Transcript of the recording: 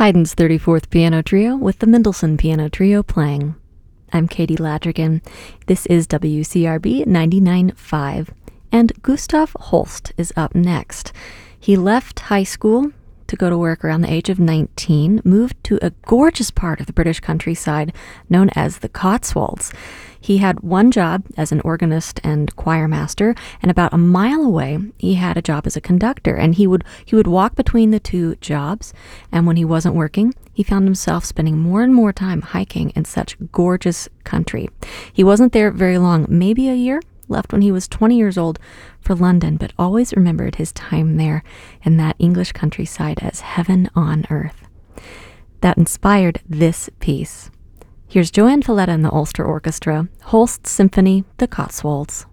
Haydn's 34th Piano Trio with the Mendelssohn Piano Trio playing. I'm Katie Ladrigan. This is WCRB 99.5, and Gustav Holst is up next. He left high school to go to work around the age of 19, moved to a gorgeous part of the British countryside known as the Cotswolds. He had one job as an organist and choir master, and about a mile away, he had a job as a conductor, and he would walk between the two jobs, and when he wasn't working, he found himself spending more and more time hiking in such gorgeous country. He wasn't there very long, maybe a year, left when he was 20 years old for London, but always remembered his time there in that English countryside as heaven on earth. That inspired this piece. Here's Joanne Falletta and the Ulster Orchestra, Holst's Symphony, The Cotswolds.